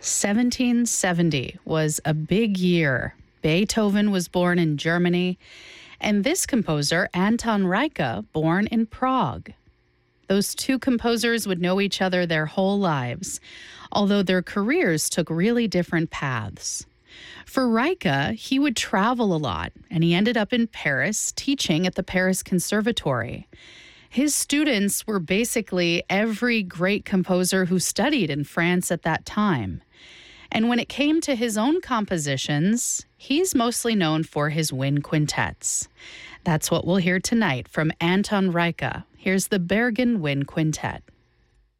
1770 was a big year. Beethoven was born in Germany, and this composer, Anton Reicha, born in Prague. Those two composers would know each other their whole lives, although their careers took really different paths. For Reicha, he would travel a lot, and he ended up in Paris teaching at the Paris Conservatory. His students were basically every great composer who studied in France at that time. And when it came to his own compositions, he's mostly known for his wind quintets. That's what we'll hear tonight from Anton Reicha. Here's the Bergen Wind Quintet.